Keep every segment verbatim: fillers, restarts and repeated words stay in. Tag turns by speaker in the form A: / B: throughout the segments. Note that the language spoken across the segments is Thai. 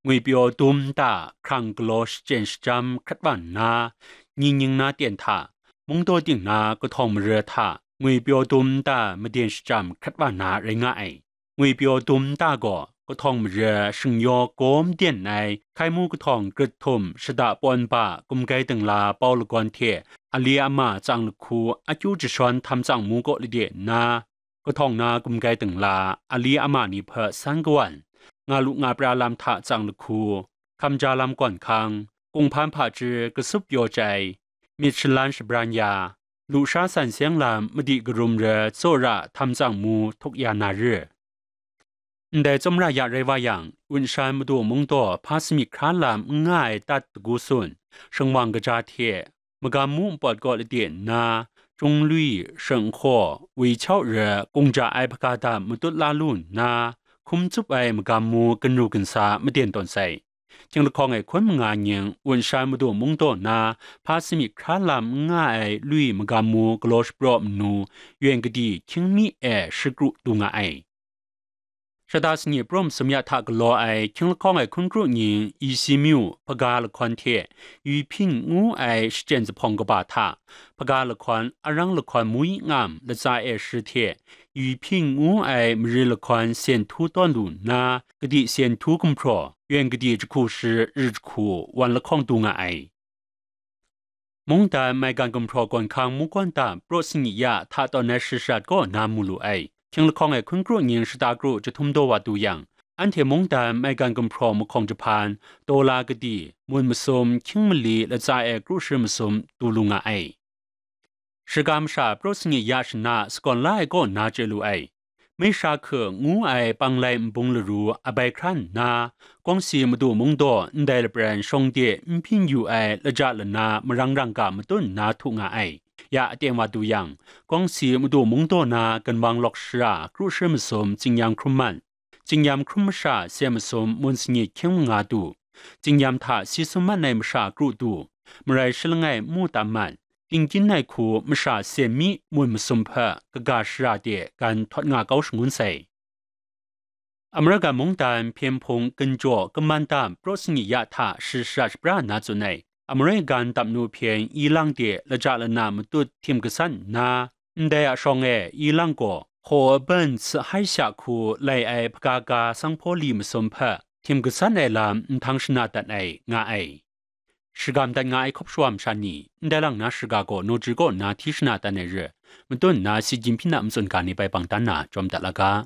A: งวยเปียวตุมตาครั้งกลอชเจนส์จำคัดวันนายิงยิงนาเตียนท่ามงโตติงนาก็ทองเรือท่างวยเปียวตุมตามาเดียนจำคัดวันนาไรงายงวยเปียวตุมตาก็ก็ทองเรือชิงยอโกมเดียนในไข่มูก็ทองกระทมชดาปอนป่ากุมไกตึงลาเปาลกอนเทอเลียมาจังลคูอาจูจะชวนทำจังมูก็ลิเดียนาก็ทองนากุมไกตึงลาอเลียอามานิเพอสังกวันงาลุงาปราลามทะจังลคูคำจาลามก่อนคังกงพันผาจือกระซุบโยใจมิชลันชบรัญญาลูชาสันเสียงลามมดีกรุมเรโซระทำจังมูทุกยานาเรแต่จมรายาเรวายังวินชายมาดูมงตัวพาสมิคราลามง่ายตัดกุศลช่างวังกระจาเทมกามุปอดกอลเดียนนาจงลุยเฉิงขอวิเช่าเรือกงจะไอพกาตามตุลาลุนนาคุมจุบไอมกามูกันรูกันสามาเดียนตอนใส่จึงละครไอคนมงานยังวินชายมาดูมงตัวนาพาสมิคราลามง่ายลุยมกามูกลอชบรอมนูเวียงกดีคิงมีเอชกรุตุงไอชดาสเนียบรมสมยาทักลอไอคิงละครไอคุณครูยิงอีซิมิวพกาละครเทยูพิงงูไอสเจนส์พองกบาทาพกาละครอรังละครมุยงามละจาเอชเทยูพิงงูไอมริละครเซียนทูต้นลุนนากดีเซียนทูกุมพรอเวียนกดีจะคูชริจคูวันละครตุงไอมงตาไม่การกุมพรก่อนคางมุกวนตามโปรสิญญาท่าตอนนั้นสิชัดก็นามูลูไอคิงละครไอคุณครูยิงสตากรูจะทุ่มโดวัดดูยังอันเทมงตาไม่การกุมพรมุคงจะพานโตลากดีมุนมสมคิงมลีและใจเอกรูชิมสมตูลุงไอสกามชาโปรสิญญาชนะสกอนไลก็นาเจลูไอไม่ชาเขงูไอปังไลมบงลรูอบายครันนากองสีมาดูมงโดนได้ละแบรนชงเดียมพินยูไอละจัดละนามรังรังกามตุนนาทุงไอยาเตียงว่าดูยังกองสีมาดูมงโดนากันวางหลอกชาครูเชื่อมสมจิงยามครุมันจิงยามครุมชาเสียมสมมุนสญิเขียงงาดูจิงยามทาสิสมันในมชากรูดูเมื่อไรชลงไงมูตามันปิงกินในคูมชาเสียมีมุนมสมเพกกาชราเดียกันทอดงาเกาชงุนใส่อเมริกามงตานเพียงพงกันจ่อกัมันตามโปรสิญญาทาสิชาชปรานาจุในอเมริกันตับนูเพียงอีลังเดียละจาละนามตุดทิมกสันนาได้อาชองเออีลังก็ขอเบิ้นสให้ชาคูไลไอพกากาสังโพลีมสมเพทิมกสันไอลามทางชนาตันไองาไอสกามตันงาไอคบชวามชานีได้ลังนาสกาโกโนจิโกนาทิชนาตันไอเรมันต้นนาสิจิมพินามสนการนี้ไปปังตันนาจอมตะละกา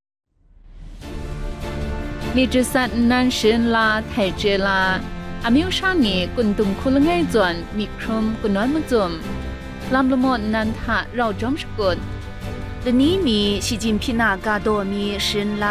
B: นิจสัตนันเชิญลาไทเจลาอามิวชานีกุนตุงคุลง่ายจวนมีครมกุนน้อยมจุมลำละมดนันทะเราจอมสกุล
C: 的尼米习近平那嘎多米神啦。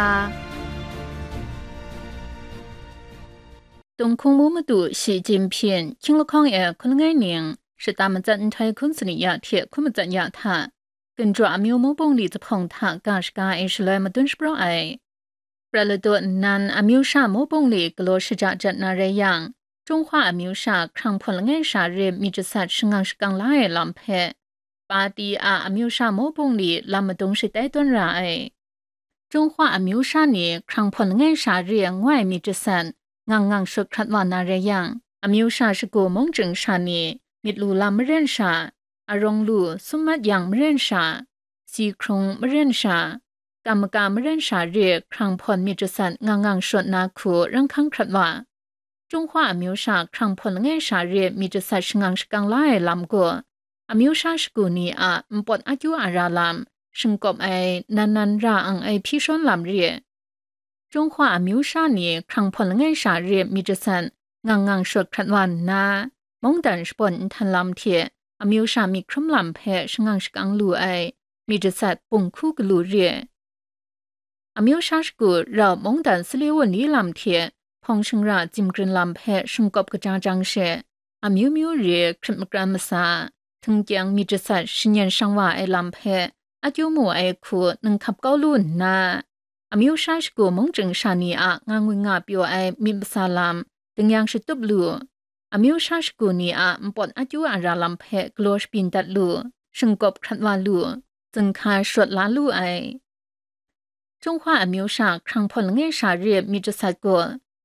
B: 东空木木度习近平听了抗议คุลง่ายหนิง是他们在台昆斯里亚铁昆们在亚他跟着阿มิวมุบงลีจะพงทางกาชกาเอชเลยมาดุนสปรไอประเลตัวนั้นอามิวชามุบงลีกลัวชจัดจัดนาเรียงจงว่าอามิวชาครั้งพลง่ายชาเรียมีจะสัตว์ชงังชกังไล่ลำเพปาตีอาอามิวชามุบงลีลำมาดงสิได้ต้นราไอจงว่าอามิวชานี่ครั้งพลง่ายชาเรียงง่ายมีจะสัตว์งังงังสุดครัดวานาเรียงอามิวชาสกูมงจึงชานีมิดลูลำมเรนชาอารมณ์ลูสมัดยังมเรนชาสีครงมเรนชากรรมการมเรนชาเรียกครั้งพลมีจะสัตว์งังงังสุดนาคูรังคังครัดว่าจงว่าอามิวชาครั้งพลง่ายชาเรียมีจะสัตว์ชงังชกังไล่ลำกัวอามิวชาสกูนีอาปปดอายุอาราลามซึ่งกบไอนันนันราอังไอพิชนลำเรียจงว่าอามิวชานีครั้งพลง่ายชาเรียมีจะสันงังงังสดครัดวันนามงดันสปนทันลำเทียอามิวชามีครุ่มลำเพชงังสกังลูไอมีจะสัตปุ่งคู่กลูเรียอามิวชาสกูเรามงดันสลีวันนี้ลำเทียพงชงราจิมกรินลำเพซึ่งกบกระจางจังเชอามิวมิวเรียคริมกรามซาถึงยังมีจะสัตชิญญสังวาไอลำเพอายุหมู่ไอคูนึงขับเก้าลุ่นนาอามิวชาสกูมงจึงชานีอะงางวิงาปิวไอมิบซาลามถึงยังชิตุบลูอามิวชาสกูนีอะมปอนอายุอาราลำเพกลอชปินตัดลูซึ่งกบขัดวาลูจึงคาสวดลาลูไอ 中华阿苗上康破冷爱啥日米着啥个，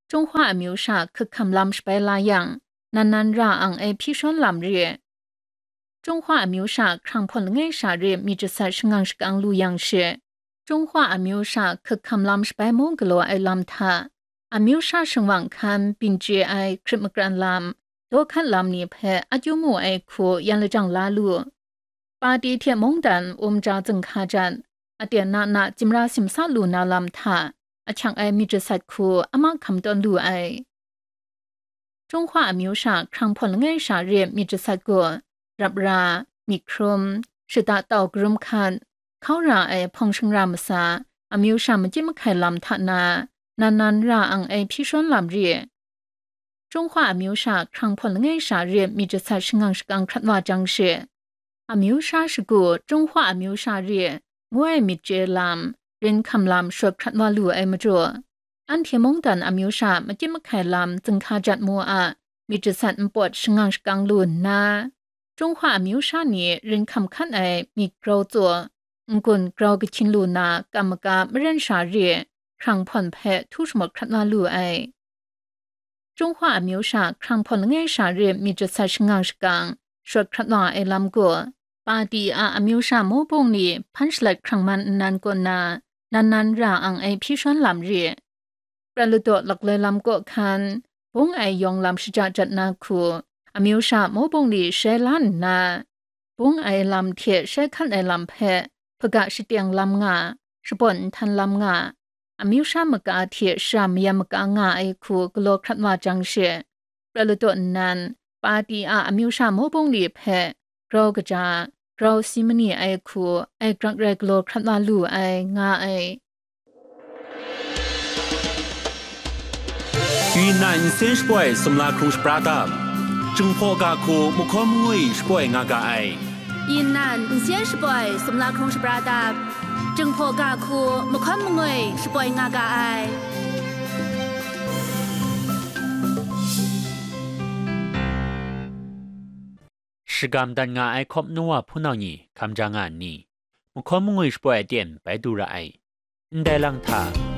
B: 中华苗啥可看ลำสไปลายังนันนันราอังไอพี่ชอนลำเรีย中华苗啥ครั้งพลไงสาเรียมีจะใส่ชงังสกังลูยังเช中华苗啥可看ลำสไปมงกลัวไอลำท่าอ苗啥ชงวังคันปินเจไอคริมกรันลำตัวขันลำนี้เพออายุมูไอคูยันละจังลาลูปาดีเทียมงดันอมจาจึงขาจันอเดียนานาจิมราสิมซาลูนาลำท่าอาชังไอมีจะสัตคูอามังคำตอนลูไอ中华苗啥ครั้งพลไงสาเรียมีจะสัตกัวรับรามีครมสตาเต่ากรุมคันเขาราไอพองชงรามสาอมิวชามจิมไข่ลำทานานานานราอังไอพี่ชวนลำเรีย中华苗啥ครั้งพลไงสาเรียมีจะสัตชงังสกังครัดว่าจังเชอมิวชาสกุ中华苗啥เรียงวยมีเจลำเรินคำลำชวบครัดว่าลูไอมาจัวอันเทมงดันอมิวชามจิมไข่ลำจึงขาจัดมัวอะมีจะสัตปวดชงังสกังลุนนา中华苗啥นี้เรินคำคันไอมีกราวจัวงกุนกราวกิชินลูนากรรมกามเรินสาเรียครั้งผ่อนแพ้ทุสมดครัดว่าลูไอ中华苗啥ครั้งผ่อนไงสาเรียมีจะใส่ชงังสกังชวดครัดว่าไอลำกัวปาดีอาอมิวชาโมบงนี้พันสลัดครั้งมันนานกว่านานานนันราอังไอพี่ชวนลำเรียประลุดหลักเลยลำกัวคันบงไอยองลำชจัดจัดนาคูอมิวชาโมบงนี้เชลันนาบงไอลำเทียเชคันไอลำเพะพกะชิเตียงลำงาสปนทันลำงาอมิวชามกาเทียชามยามกางาไอคูกโลครัดว่าจังเชประลุดนั้นปาดีอาอมิวชาโมบงนี้เพะกราวกจากราวซิมนีไอคูไอกรักแรกโลครัดว่าลูไองาไอ
A: 云南三十八สมลาครุงสปราดาจึงพอกาคูมุขมวยสปอยงากาไอ
C: 云南三十八สมลาครุงสปราดาจึงพอกาคูมุขมวยสปอยงากาไอ
A: สกามดันงาไอคบนัวผู้นานีคำจางานนี้มุขมวยสปอยเดียนไปดูระไอได้ลังทา